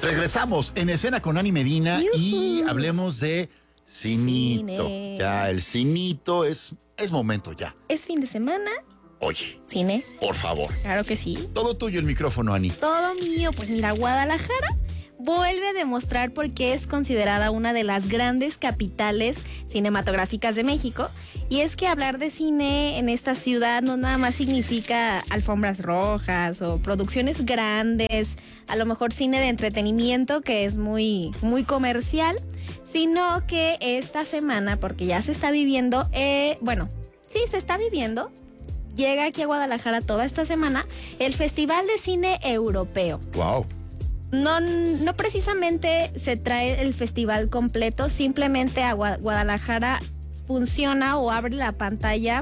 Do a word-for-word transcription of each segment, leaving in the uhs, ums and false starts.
Regresamos en Escena con Ani Medina. ¡Yuhu! Y hablemos de cinito. Cine. Ya, el cinito es, es momento ya. Es fin de semana. Oye, Cine. por favor. Claro que sí. Todo tuyo el micrófono, Ani. Todo mío. Pues mira, Guadalajara vuelve a demostrar por qué es considerada una de las grandes capitales cinematográficas de México. Y es que hablar de cine en esta ciudad no nada más significa alfombras rojas o producciones grandes, a lo mejor cine de entretenimiento que es muy, muy comercial, sino que esta semana, porque ya se está viviendo, eh, bueno, sí, se está viviendo, llega aquí a Guadalajara toda esta semana el Festival de Cine Europeo. Wow. No, no precisamente se trae el festival completo, simplemente a Guadalajara funciona o abre la pantalla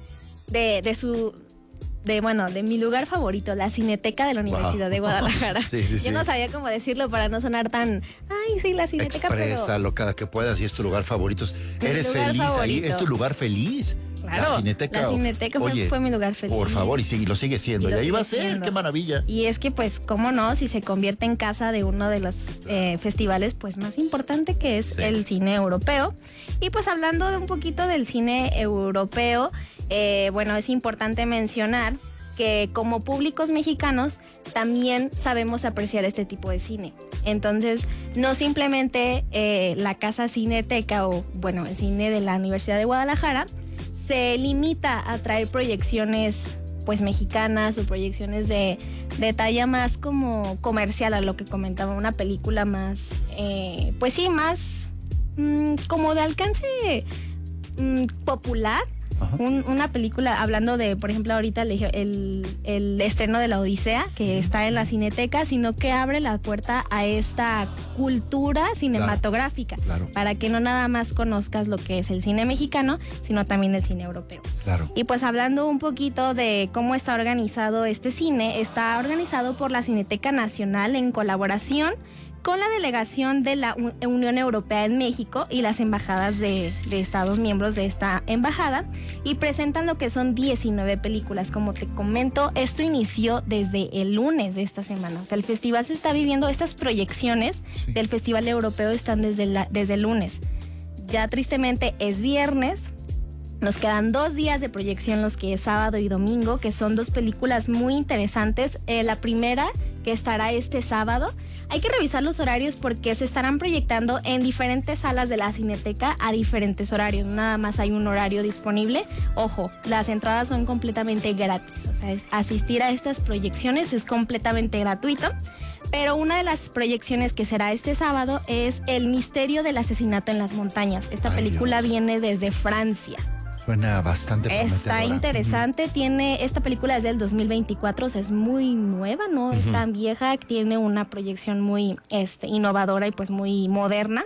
de, de su, de bueno, de mi lugar favorito, la Cineteca de la Universidad wow. de Guadalajara. Sí, sí, Yo sí. no sabía cómo decirlo para no sonar tan, ay, sí, la Cineteca, Expresa pero... lo cada que puedas y es tu lugar favorito. Eres lugar feliz favorito. ahí, es tu lugar feliz. Claro, la Cineteca, la Cineteca fue, oye, fue mi lugar feliz. Por favor, y, sí, y lo sigue siendo. Y, y ahí va a ser, siendo. Qué maravilla. Y es que, pues, cómo no, si se convierte en casa de uno de los eh, festivales, pues, más importante que es sí. el cine europeo. Y pues, hablando de un poquito del cine europeo, eh, bueno, es importante mencionar que como públicos mexicanos también sabemos apreciar este tipo de cine. Entonces, no simplemente eh, la Casa Cineteca o, bueno, el cine de la Universidad de Guadalajara se limita a traer proyecciones pues mexicanas o proyecciones de, de talla más como comercial, a lo que comentaba, una película más, eh, pues sí, más mmm, como de alcance mmm, popular. Un, una película, hablando de, por ejemplo, ahorita el, el, el estreno de La Odisea, que está en la Cineteca, sino que abre la puerta a esta cultura cinematográfica, claro, claro. para que no nada más conozcas lo que es el cine mexicano, sino también el cine europeo. Claro. Y pues hablando un poquito de cómo está organizado este cine, está organizado por la Cineteca Nacional en colaboración con la delegación de la Unión Europea en México y las embajadas de, de Estados miembros de esta embajada, y presentan lo que son diecinueve películas. Como te comento, esto inició desde el lunes de esta semana. O sea, el festival se está viviendo, estas proyecciones sí. del Festival Europeo están desde, la, desde el lunes. Ya tristemente es viernes. Nos quedan dos días de proyección, los que es sábado y domingo, que son dos películas muy interesantes. Eh, la primera, que estará este sábado. Hay que revisar los horarios porque se estarán proyectando en diferentes salas de la Cineteca a diferentes horarios. Nada más hay un horario disponible. Ojo, las entradas son completamente gratis. O sea, es, asistir a estas proyecciones es completamente gratuito. Pero una de las proyecciones que será este sábado es El misterio del asesinato en las montañas. Esta Ay, película Dios. viene desde Francia. Suena bastante prometedora. Está interesante, uh-huh. tiene, esta película es del dos mil veinticuatro, o sea, es muy nueva, no uh-huh. es tan vieja, tiene una proyección muy este, innovadora y pues muy moderna.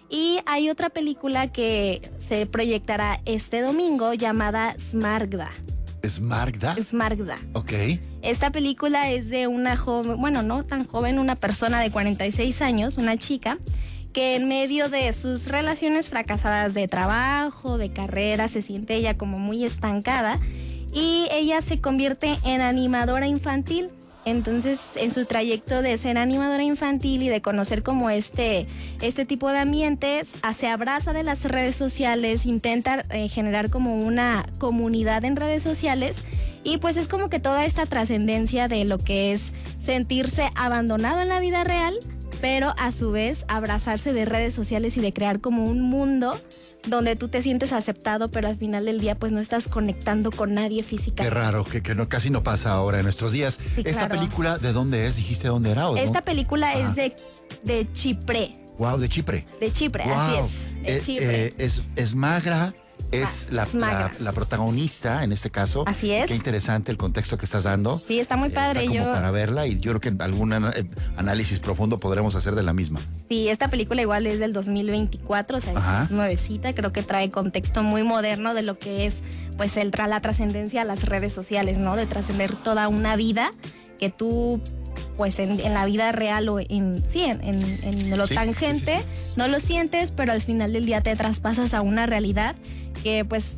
Y hay otra película que se proyectará este domingo llamada Smargda. ¿Smargda? Smargda. Ok. Esta película es de una joven, bueno, no tan joven, una persona de cuarenta y seis años, una chica, que en medio de sus relaciones fracasadas de trabajo, de carrera, se siente ella como muy estancada y ella se convierte en animadora infantil. Entonces, en su trayecto de ser animadora infantil y de conocer como este, este tipo de ambientes, se abraza de las redes sociales, intenta eh, generar como una comunidad en redes sociales, y pues es como que toda esta trascendencia de lo que es sentirse abandonado en la vida real, pero a su vez abrazarse de redes sociales y de crear como un mundo donde tú te sientes aceptado, pero al final del día pues no estás conectando con nadie físicamente. Qué raro, que, que no, casi no pasa ahora en nuestros días. Sí, ¿Esta claro. película de dónde es? ¿Dijiste dónde era? ¿O Esta no? película Ajá. es de, de Chipre. Wow, de Chipre. De Chipre, wow. así es. De eh, Chipre. Eh, es, es magra. Es ah, la, magra. la, la protagonista en este caso. Así es. Qué interesante el contexto que estás dando. Sí, está muy padre. Eh, está como yo... para verla, y yo creo que algún eh, análisis profundo podremos hacer de la misma. Sí, esta película igual es del dos mil veinticuatro, o sea, Ajá. es nuevecita. Creo que trae contexto muy moderno de lo que es pues el, la trascendencia a las redes sociales, ¿no? De trascender toda una vida que tú pues en, en la vida real o en sí, en, en, en lo sí, tangente, sí, sí, sí. no lo sientes, pero al final del día te traspasas a una realidad que pues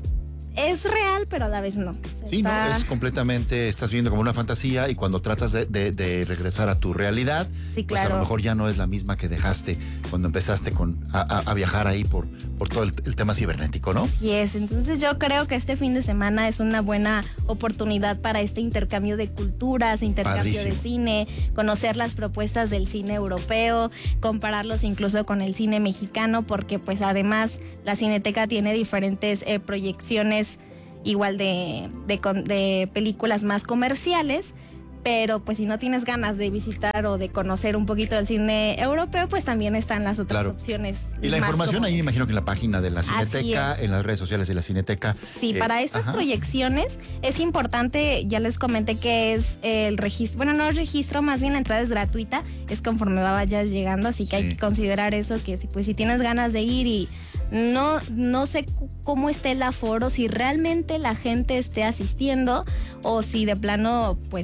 es real, pero a la vez no. Sí, Está- no, es completamente, estás viendo como una fantasía y cuando tratas de, de- de regresar a tu realidad, Sí, pues a claro. lo mejor ya no es la misma que dejaste cuando empezaste con, a, a- a viajar ahí por, por todo el, el tema cibernético, ¿no? Así es, entonces yo creo que este fin de semana es una buena oportunidad para este intercambio de culturas, intercambio Padrísimo. de cine, conocer las propuestas del cine europeo, compararlos incluso con el cine mexicano, porque pues además la Cineteca tiene diferentes eh, proyecciones igual de, de, con- de películas más comerciales. Pero pues si no tienes ganas de visitar o de conocer un poquito del cine europeo, pues también están las otras Claro. opciones. Y la más información ahí me comunes. imagino que en la página de la Así Cineteca, es. en las redes sociales de la Cineteca. Sí, eh, para estas ajá. proyecciones es importante, ya les comenté que es el registro, bueno, no el registro, más bien la entrada es gratuita, es conforme vayas llegando, así que Sí. hay que considerar eso, que si, pues, si tienes ganas de ir y no, no sé cu- cómo esté el aforo, si realmente la gente esté asistiendo o si de plano, pues,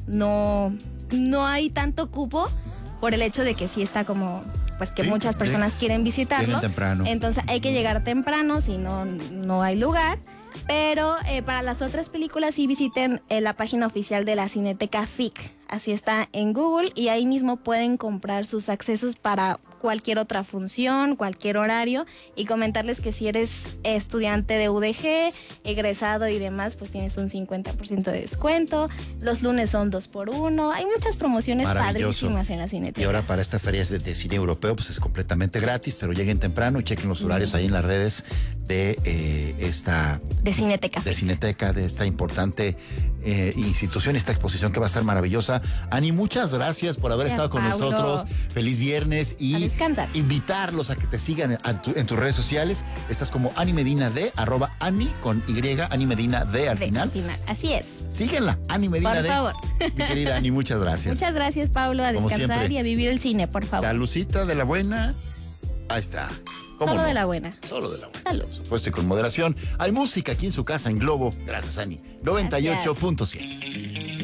no, no hay tanto cupo por el hecho de que sí está como, pues que Sí, muchas sí. personas quieren visitarlo. Vienen temprano. Entonces hay que llegar temprano, si no, no hay lugar. Pero eh, para las otras películas sí visiten eh, la página oficial de la Cineteca F I C. Así está en Google y ahí mismo pueden comprar sus accesos para cualquier otra función, cualquier horario y comentarles que si eres estudiante de U D G, egresado y demás, pues tienes un cincuenta por ciento de descuento. Los lunes son dos por uno. Hay muchas promociones Maravilloso. padrísimas en la Y Cineteca. ahora para esta feria de, de cine europeo, pues es completamente gratis, pero lleguen temprano y chequen los horarios ahí en las redes de eh, esta De Cineteca de F I C. Cineteca, de esta importante eh, institución, esta exposición que va a estar maravillosa. Ani, muchas gracias por haber Gracias, estado con Paulo. nosotros. Feliz viernes A y descansar. invitarlos a que te sigan en, tu- en tus redes sociales. Estás como Ani Medina D, arroba Ani con Y, Ani Medina D al De- final. Así es. Síguenla, Ani Medina Por D. favor. Mi querida Ani, muchas gracias. Muchas gracias, Pablo. A Como descansar siempre. y a vivir el cine, por favor. Salucita de la buena. Ahí está. ¿Cómo Solo no? de la buena. Solo de la buena. Salud. Por supuesto y con moderación. Hay música aquí en su casa en Globo. Gracias, Ani. noventa y ocho punto siete.